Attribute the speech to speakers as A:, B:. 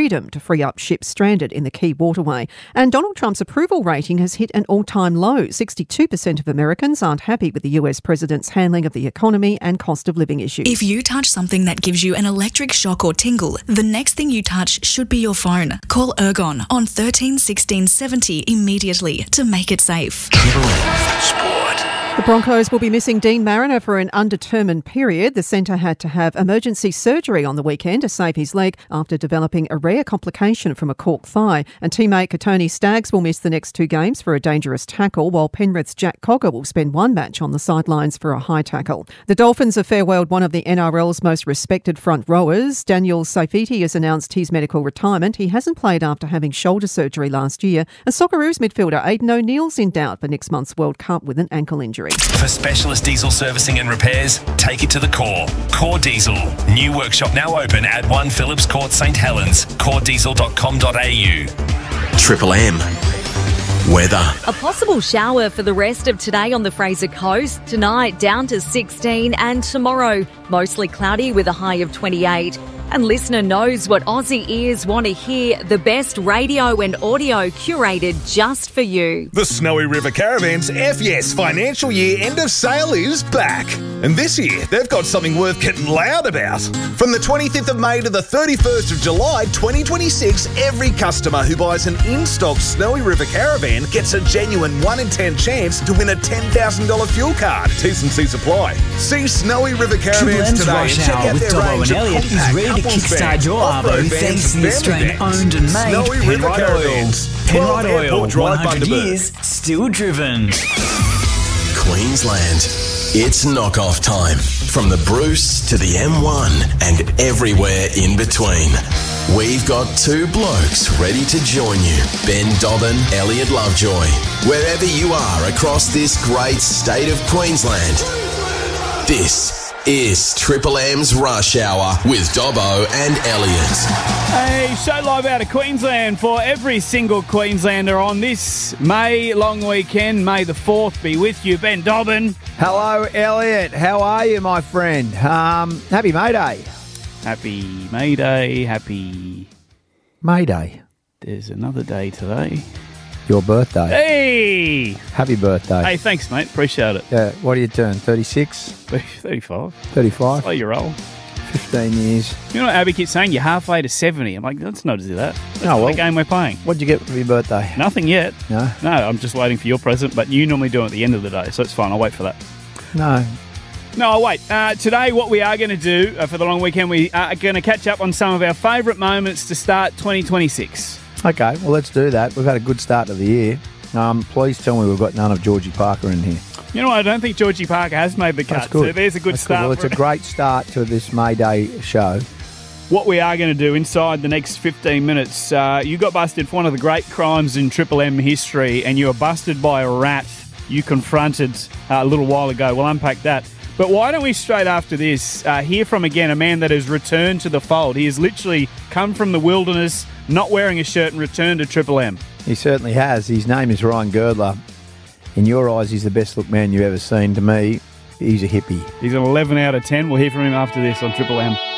A: freedom to free up ships stranded in the Key Waterway. And Donald Trump's approval rating has hit an all-time low. 62% of Americans aren't happy with the US president's handling of the economy and cost of living issues.
B: If you touch something that gives you an electric shock or tingle, the next thing you touch should be your phone. Call Ergon on 13 16 70 immediately to make it safe.
C: Sport.
A: The Broncos will be missing Dean Mariner for an undetermined period. The centre had to have emergency surgery on the weekend to save his leg after developing a rare complication from a cork thigh. And teammate Katoni Staggs will miss the next 2 games for a dangerous tackle, while Penrith's Jack Cogger will spend 1 match on the sidelines for a high tackle. The Dolphins have farewelled one of the NRL's most respected front rowers. Daniel Saifiti has announced his medical retirement. He hasn't played after having shoulder surgery last year. And Socceroos midfielder Aidan O'Neill's in doubt for next month's World Cup with an ankle injury.
C: For specialist diesel servicing and repairs, take it to the Core. Core Diesel. New workshop now open at 1 Phillips Court, St Helens. CoreDiesel.com.au.
D: Triple M. Weather.
E: A possible shower for the rest of today on the Fraser Coast. Tonight down to 16 and tomorrow mostly cloudy with a high of 28. And listener knows what Aussie ears want to hear. The best radio and audio curated just for you.
F: The Snowy River Caravans FYES financial year end of sale is back. And this year, they've got something worth getting loud about. From the 25th of May to the 31st of July 2026, every customer who buys an in-stock Snowy River Caravan gets a genuine 1 in 10 chance to win a $10,000 fuel card. T's and C's apply. See Snowy River Caravans today and check out their range of compact
G: to kickstart your arvo thanks to the Australian-owned and made Penrite Oil. Penrite Oil, 100 years, still driven.
D: Queensland. It's knock-off time. From the Bruce to the M1 and everywhere in between. We've got 2 blokes ready to join you. Ben Dobbin, Elliot Lovejoy. Wherever you are across this great state of Queensland. This is Triple M's Rush Hour with Dobbo and Elliot.
H: Hey, show live out of Queensland for every single Queenslander on this May long weekend. May the 4th be with you, Ben Dobbin.
I: Hello, Elliot. How are you, my friend? Happy May Day.
H: Happy May Day. Happy
I: May Day.
H: There's another day today.
I: Your birthday.
H: Hey!
I: Happy birthday.
H: Hey, thanks, mate. Appreciate it.
I: Yeah. What do you turn? 36?
H: 35.
I: 35?
H: Oh, you're old.
I: 15 years.
H: You know what Abby keeps saying? You're halfway to 70. I'm like, let's not do that. That's
I: Oh, well,
H: the game we're playing.
I: What'd you get for your birthday?
H: Nothing yet.
I: No?
H: No, I'm just waiting for your present, but you normally do it at the end of the day, so it's fine. I'll wait for that.
I: No.
H: No, I'll wait. Today, what we are going to do for the long weekend, we are going to catch up on some of our favourite moments to start 2026.
I: Okay, well, let's do that. We've had a good start to the year. Please tell me we've got none of Georgie Parker in here.
H: You know what? I don't think Georgie Parker has made the cut.
I: That's good.
H: So there's a good start.
I: Well, it's a great start to this May Day show.
H: What we are going to do inside the next 15 minutes, you got busted for one of the great crimes in Triple M history, and you were busted by a rat you confronted a little while ago. We'll unpack that. But why don't we, straight after this, hear from, again, a man that has returned to the fold. He has literally come from the wilderness, not wearing a shirt, and returned to Triple M.
I: He certainly has. His name is Ryan Girdler. In your eyes, he's the best look man you've ever seen. To me, he's a hippie.
H: He's an 11 out of 10. We'll hear from him after this on Triple M.